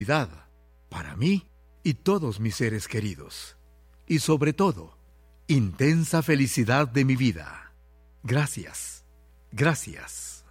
para mí y todos mis seres queridos. Y sobre todo, intensa felicidad de mi vida. Gracias. Gracias.